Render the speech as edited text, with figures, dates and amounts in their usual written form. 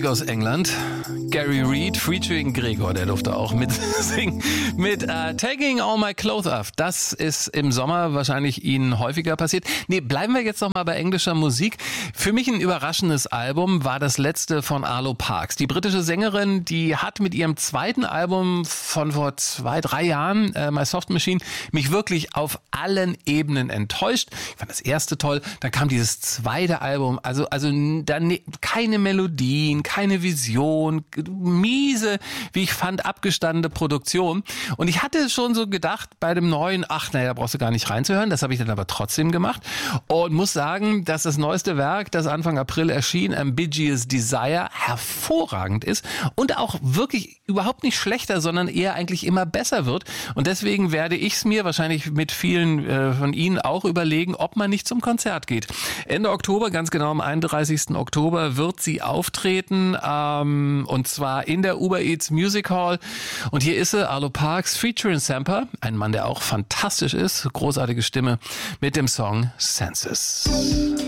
Musik aus England. Gary Reed featuring Gregor, der durfte auch mitsingen mit Taking All My Clothes Off. Das ist im Sommer wahrscheinlich Ihnen häufiger passiert. Nee, bleiben wir jetzt noch mal bei englischer Musik. Für mich ein überraschendes Album war das letzte von Arlo Parks. Die britische Sängerin, die hat mit ihrem zweiten Album von vor 2-3 Jahren, My Soft Machine, mich wirklich auf allen Ebenen enttäuscht. Ich fand das erste toll, dann kam dieses zweite Album, also dann keine Melodien, keine Vision, miese, wie ich fand, abgestandene Produktion. Und ich hatte schon so gedacht bei dem neuen, da brauchst du gar nicht reinzuhören, das habe ich dann aber trotzdem gemacht und muss sagen, dass das neueste Werk, das Anfang April erschien, Ambiguous Desire, hervorragend ist und auch wirklich überhaupt nicht schlechter, sondern eher eigentlich immer besser wird. Und deswegen werde ich es mir wahrscheinlich mit vielen von Ihnen auch überlegen, ob man nicht zum Konzert geht. Ende Oktober, ganz genau am 31. Oktober, wird sie auftreten, und zwar in der Uber Eats Music Hall. Und hier ist sie, Arlo Parks, featuring Samper, ein Mann, der auch fantastisch ist, großartige Stimme, mit dem Song Senses.